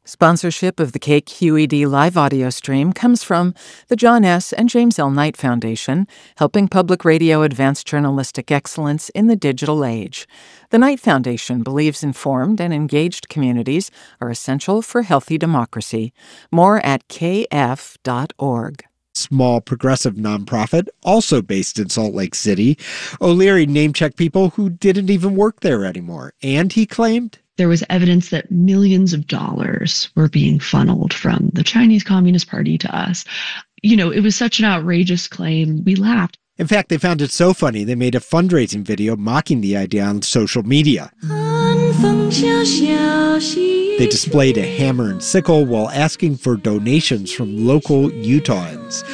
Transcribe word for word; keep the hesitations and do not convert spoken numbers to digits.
Sponsorship of the K Q E D live audio stream comes from the John S. and James L. Knight Foundation, helping public radio advance journalistic excellence in the digital age. The Knight Foundation believes informed and engaged communities are essential for healthy democracy. More at k f dot org. Small progressive nonprofit, also based in Salt Lake City. O'Leary name-checked people who didn't even work there anymore. And he claimed there was evidence that millions of dollars were being funneled from the Chinese Communist Party to us. You know, it was such an outrageous claim. We laughed. In fact, they found it so funny, they made a fundraising video mocking the idea on social media. They displayed a hammer and sickle while asking for donations from local Utahns.